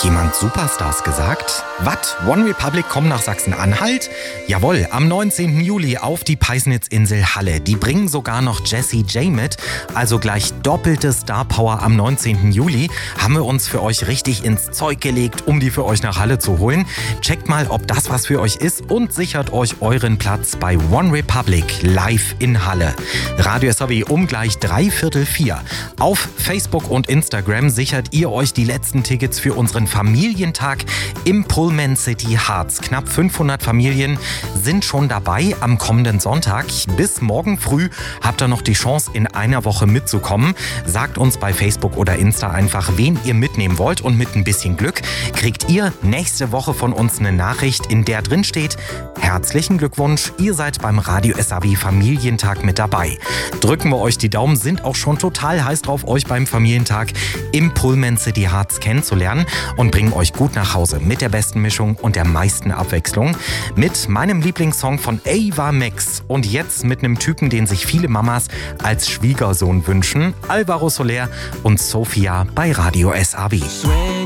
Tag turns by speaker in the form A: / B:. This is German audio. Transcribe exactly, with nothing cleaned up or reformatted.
A: jemand Superstars gesagt? Was? One Republic kommen nach Sachsen-Anhalt? Jawohl, am neunzehnten Juli auf die Peisnitzinsel Halle. Die bringen sogar noch Jessie J mit, also gleich doppelte Star-Power am neunzehnten Juli. Haben wir uns für euch richtig ins Zeug gelegt, um die für euch nach Halle zu holen. Checkt mal, ob das was für euch ist und sichert euch euren Platz bei One Republic live in Halle. Radio S A W um gleich dreiviertel vier. Auf Facebook und Instagram sichert ihr euch die letzten Tickets für unseren Familientag im Pullman City Harz. Knapp fünfhundert Familien sind schon dabei am kommenden Sonntag. Bis morgen früh habt ihr noch die Chance, in einer Woche mitzukommen. Sagt uns bei Facebook oder Insta einfach, wen ihr mitnehmen wollt, und mit ein bisschen Glück kriegt ihr nächste Woche von uns eine Nachricht, in der drin steht: Herzlichen Glückwunsch, ihr seid beim Radio S A W Familientag mit dabei. Drücken wir euch die Daumen, sind auch schon total heiß drauf, euch beim Familientag im Pullman City Harz kennenzulernen und bringen euch gut nach Hause mit der besten Mischung und der meisten Abwechslung. Mit meinem Lieblingssong von Ava Max und jetzt mit einem Typen, den sich viele Mamas als Schwiegersohn wünschen: Alvaro Soler und Sophia bei Radio S A W.